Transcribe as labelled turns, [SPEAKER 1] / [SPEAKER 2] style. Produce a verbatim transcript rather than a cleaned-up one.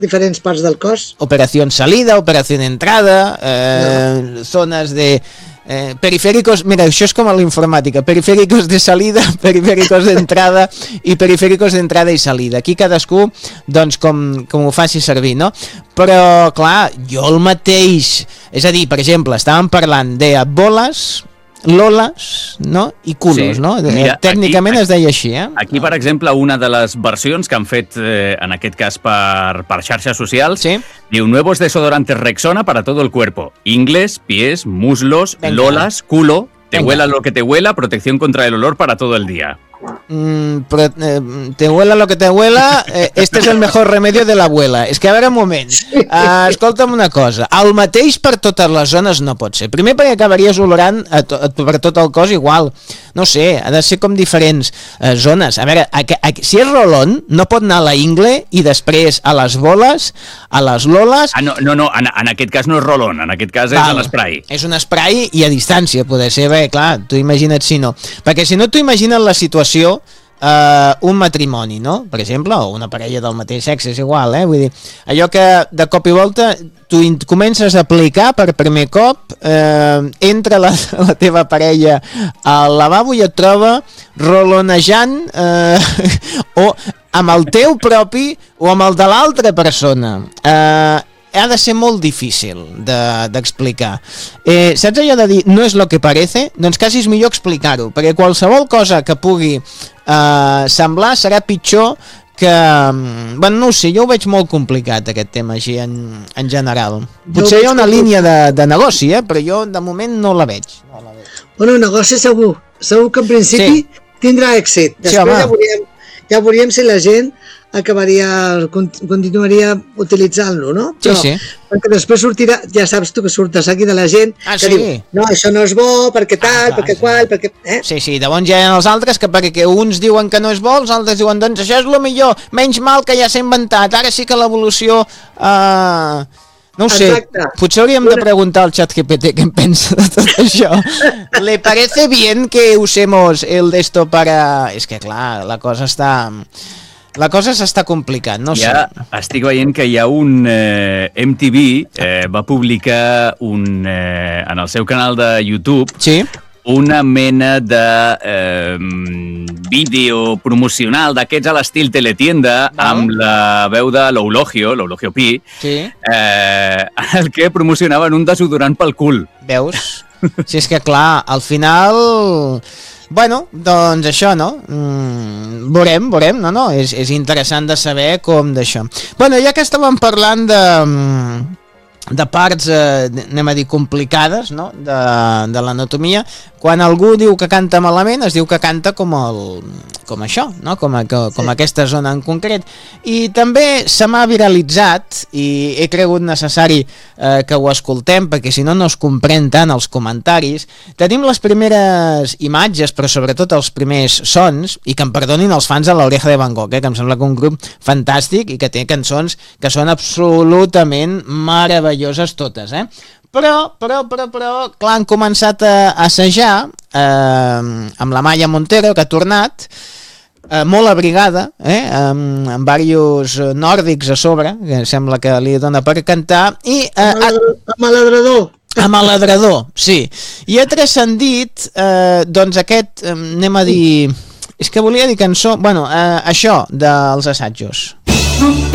[SPEAKER 1] diferents parts del cos.
[SPEAKER 2] Operación salida, operación entrada, eh, no. zonas de... Eh, periféricos, mira, això és com a la informàtica, periféricos de salida, periféricos d'entrada i periféricos d'entrada i salida. Aquí cadascú, doncs, com, com ho faci servir, no? Però, clar, jo el mateix... És a dir, per exemple, estàvem parlant de boles, loles, no? I culos, sí. no? Mira, tècnicament aquí, es deia així, eh?
[SPEAKER 3] Aquí, per exemple, una de les versions que han fet, eh, en aquest cas per, per xarxes socials, sí. diu, nuevos desodorantes Rexona para todo el cuerpo. Ingles, pies, muslos, Venga. lolas, culo, te Venga. huela lo que te huela, protección contra el olor para todo el día.
[SPEAKER 2] Mm, però, eh, te huela lo que te huela, eh, este és el mejor remedio de l'abuela. És que a veure un moment, uh, escolta'm una cosa, el mateix per totes les zones no pot ser. Primer perquè acabaries olorant a to, a, per tot el cos igual, no sé, ha de ser com diferents uh, zones. A veure, a, a, si és rolón, no pot anar a la ingle i després a les boles, a les loles...
[SPEAKER 3] Ah, no, no, no en, en aquest cas no és rolón, en aquest cas Val, és l'esprai.
[SPEAKER 2] És un esprai i a distància, poder ser, bé, clar, tu imagina't si no. Perquè si no, tu imagina't la situació Uh, un matrimoni, no? Per exemple, o una parella del mateix sexe, és igual, eh? Vull dir, allò que de cop i volta tu comences a aplicar per primer cop, eh, entra la, la teva parella al lavabo i et troba rolonejant eh, o amb el teu propi o amb el de l'altra persona. Eh, ha de ser molt difícil d'explicar. De, eh, saps allò de dir no és lo que parece? Doncs quasi és millor explicar-ho, perquè qualsevol cosa que pugui eh, semblar serà pitjor que... Bueno, no ho sé, jo ho veig molt complicat, aquest tema, així, en, en general. Potser hi ha una línia de, de negoci, eh? Però jo, de moment, no la veig. No la veig.
[SPEAKER 1] Bueno, negoci segur. Segur que en principi sí. tindrà èxit. Després sí, ja, veuríem, ja veuríem si la gent acabaria, continuaria utilitzant-lo, no?
[SPEAKER 2] Però, sí, sí.
[SPEAKER 1] Perquè després sortirà, ja saps tu que surt de seguida la gent
[SPEAKER 2] ah,
[SPEAKER 1] que
[SPEAKER 2] sí?
[SPEAKER 1] diu, no, això no és bo, perquè tal, ah, clar, perquè qual, sí. perquè... Eh?
[SPEAKER 2] Sí, sí, llavors ja hi ha els altres que perquè uns diuen que no és bo, els altres diuen, doncs això és el millor, menys mal que ja s'ha inventat, ara sí que l'evolució... Uh... No ho sé, Exacte. potser hauríem de preguntar al ChatGPT què en pensa de tot això. ¿Le parece bien que usemos el de esto para...? És que clar, la cosa està... La cosa s'està complicant, no
[SPEAKER 3] ja
[SPEAKER 2] sé.
[SPEAKER 3] Estic veient que hi ha un eh, M T V, eh, va publicar un, eh, en el seu canal de YouTube
[SPEAKER 2] sí?
[SPEAKER 3] una mena de eh, vídeo promocional d'aquests a l'estil teletienda no? amb la veu de l'Eulogio, l'Eulogio Pi,
[SPEAKER 2] sí?
[SPEAKER 3] eh, el que promocionaven un desodorant pel cul.
[SPEAKER 2] Veus? Si és que clar, al final... Bueno, doncs això, no? Mm, veurem, veurem, no, no, és, és interessant de saber com d'això. Bueno, ja que estàvem parlant de, de parts, eh, anem a dir, complicades, no?, de, de l'anatomia, quan algú diu que canta malament, es diu que canta com, el, com això, no?, com, a, com sí. aquesta zona en concret. I també se m'ha viralitzat, i he cregut necessari eh, que ho escoltem, perquè si no, no es comprèn tant els comentaris. Tenim les primeres imatges, però sobretot els primers sons, i que em perdonin els fans de l'Oreja de Van Gogh, eh, que em sembla que un grup fantàstic i que té cançons que són absolutament meravelloses totes, eh? Però, però, però, però, clar, han començat a assajar eh, amb la Maya Montero, que ha tornat, eh, molt abrigada, eh, amb, amb diversos nòrdics a sobre, que sembla que li dona per cantar, i... Eh,
[SPEAKER 1] amb l'adrador.
[SPEAKER 2] Amb l'adrador, sí. I ha transcendit, eh, doncs aquest, eh, anem a dir... És que volia dir cançó... Bueno, eh, això dels assajos.